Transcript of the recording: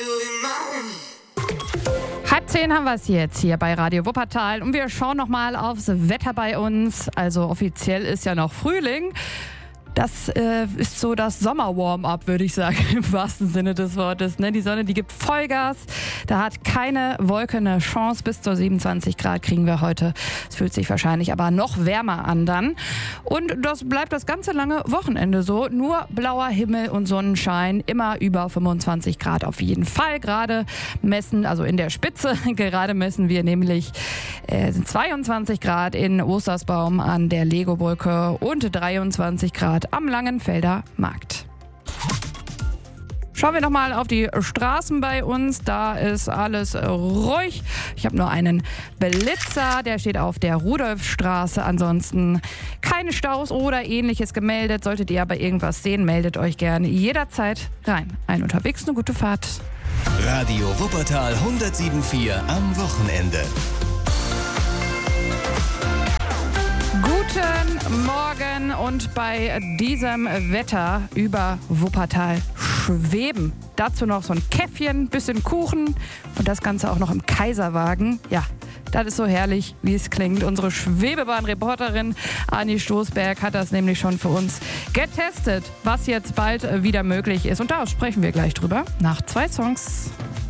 10 haben wir es jetzt hier bei Radio Wuppertal und wir schauen nochmal aufs Wetter bei uns. Also offiziell ist ja noch Frühling. Das ist so das Sommer-Warm-up, würde ich sagen, im wahrsten Sinne des Wortes. Ne? Die Sonne, die gibt Vollgas. Da hat keine Wolke eine Chance. Bis zu 27 Grad kriegen wir heute. Es fühlt sich wahrscheinlich aber noch wärmer an dann. Und das bleibt das ganze lange Wochenende so. Nur blauer Himmel und Sonnenschein. Immer über 25 Grad auf jeden Fall. Gerade messen, also in der Spitze, gerade messen wir nämlich 22 Grad in Ostersbaum an der Lego-Brücke und 23 Grad am Langenfelder Markt. Schauen wir nochmal auf die Straßen bei uns. Da ist alles ruhig. Ich habe nur einen Blitzer, der steht auf der Rudolfstraße. Ansonsten keine Staus oder ähnliches gemeldet. Solltet ihr aber irgendwas sehen, meldet euch gerne jederzeit rein. Ein unterwegs, eine gute Fahrt. Radio Wuppertal 107.4 am Wochenende. Guten Morgen und bei diesem Wetter über Wuppertal schweben. Dazu noch so ein Käffchen, bisschen Kuchen und das Ganze auch noch im Kaiserwagen. Ja, das ist so herrlich, wie es klingt. Unsere Schwebebahn-Reporterin Anni Stoßberg hat das nämlich schon für uns getestet, was jetzt bald wieder möglich ist. Und da sprechen wir gleich drüber nach 2 Songs.